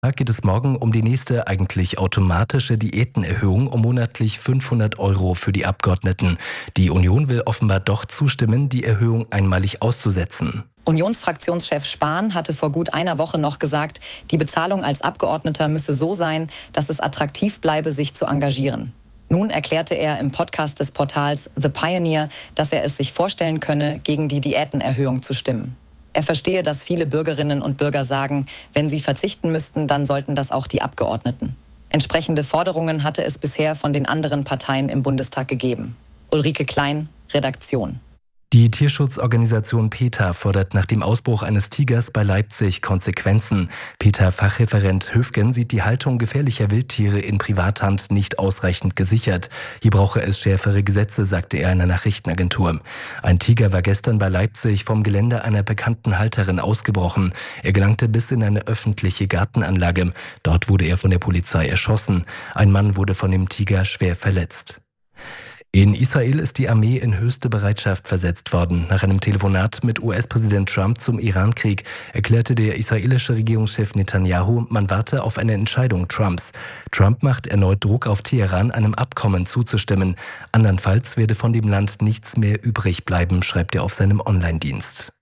Geht es morgen um die nächste eigentlich automatische Diätenerhöhung um monatlich 500 € für die Abgeordneten. Die Union will offenbar doch zustimmen, die Erhöhung einmalig auszusetzen. Unionsfraktionschef Spahn hatte vor gut einer Woche noch gesagt, die Bezahlung als Abgeordneter müsse so sein, dass es attraktiv bleibe, sich zu engagieren. Nun erklärte er im Podcast des Portals The Pioneer, dass er es sich vorstellen könne, gegen die Diätenerhöhung zu stimmen. Er verstehe, dass viele Bürgerinnen und Bürger sagen, wenn sie verzichten müssten, dann sollten das auch die Abgeordneten. Entsprechende Forderungen hatte es bisher von den anderen Parteien im Bundestag gegeben. Ulrike Klein, Redaktion. Die Tierschutzorganisation PETA fordert nach dem Ausbruch eines Tigers bei Leipzig Konsequenzen. PETA-Fachreferent Höfgen sieht die Haltung gefährlicher Wildtiere in Privathand nicht ausreichend gesichert. Hier brauche es schärfere Gesetze, sagte er einer Nachrichtenagentur. Ein Tiger war gestern bei Leipzig vom Gelände einer bekannten Halterin ausgebrochen. Er gelangte bis in eine öffentliche Gartenanlage. Dort wurde er von der Polizei erschossen. Ein Mann wurde von dem Tiger schwer verletzt. In Israel ist die Armee in höchste Bereitschaft versetzt worden. Nach einem Telefonat mit US-Präsident Trump zum Iran-Krieg erklärte der israelische Regierungschef Netanyahu, man warte auf eine Entscheidung Trumps. Trump macht erneut Druck auf Teheran, einem Abkommen zuzustimmen. Andernfalls werde von dem Land nichts mehr übrig bleiben, schreibt er auf seinem Online-Dienst.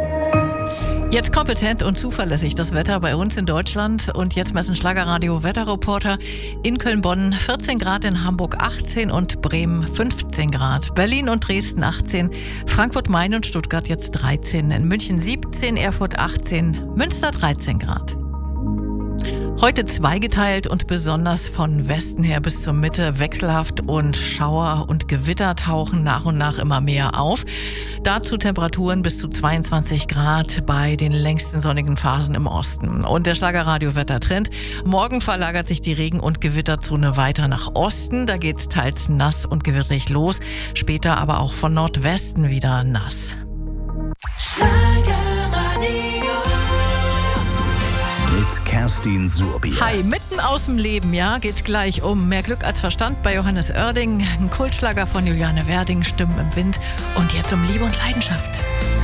Jetzt kompetent und zuverlässig das Wetter bei uns in Deutschland. Und jetzt messen Schlagerradio Wetterreporter in Köln-Bonn 14 Grad, in Hamburg 18 und Bremen 15 Grad. Berlin und Dresden 18, Frankfurt, Main und Stuttgart jetzt 13, in München 17, Erfurt 18, Münster 13 Grad. Heute zweigeteilt und besonders von Westen her bis zur Mitte wechselhaft und Schauer und Gewitter tauchen nach und nach immer mehr auf. Dazu Temperaturen bis zu 22 Grad bei den längsten sonnigen Phasen im Osten. Und der Schlagerradio-Wettertrend. Morgen verlagert sich die Regen- und Gewitterzone weiter nach Osten. Da geht's teils nass und gewitterig los. Später aber auch von Nordwesten wieder nass. Mit Kerstin Suhrbier. Hi, mitten aus dem Leben, ja, geht's gleich um mehr Glück als Verstand bei Johannes Oerding, ein Kultschlager von Juliane Werding, Stimmen im Wind und jetzt um Liebe und Leidenschaft.